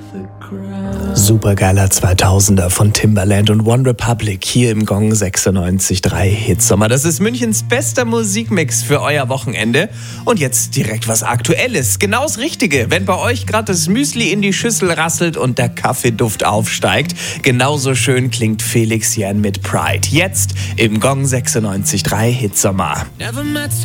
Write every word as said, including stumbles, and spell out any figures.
Supergeiler zweitausender von Timbaland und One Republic hier im Gong sechsundneunzig Komma drei Hitsommer. Das ist Münchens bester Musikmix für euer Wochenende. Und jetzt direkt was Aktuelles. Genau das Richtige, wenn bei euch gerade das Müsli in die Schüssel rasselt und der Kaffeeduft aufsteigt. Genauso schön klingt Felix Jähn mit Pride. Jetzt im Gong sechsundneunzig Komma drei Hitsommer.